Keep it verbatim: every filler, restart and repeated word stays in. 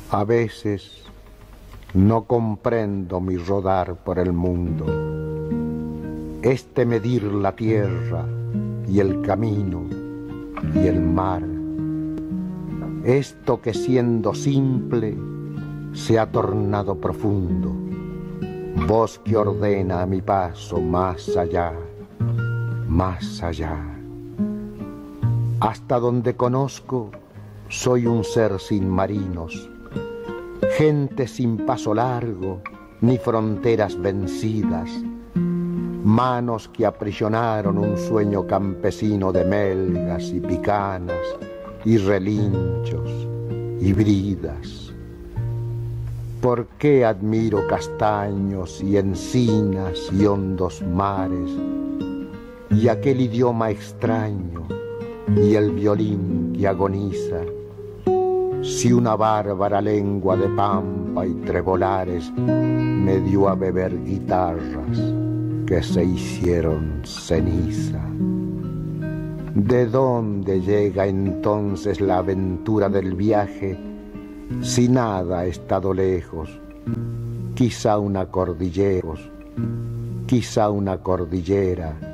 A veces no comprendo mi rodar por el mundo, este medir la tierra y el camino y el mar, esto que siendo simple se ha tornado profundo, voz que ordena a mi paso más allá, más allá. Hasta donde conozco soy un ser sin marinos, gente sin paso largo, ni fronteras vencidas, manos que aprisionaron un sueño campesino de melgas y picanas, y relinchos y bridas. ¿Por qué admiro castaños y encinas y hondos mares, y aquel idioma extraño, y el violín que agoniza, si una bárbara lengua de pampa y trebolares me dio a beber guitarras que se hicieron ceniza? ¿De dónde llega entonces la aventura del viaje si nada ha estado lejos? Quizá una cordillera, quizá una cordillera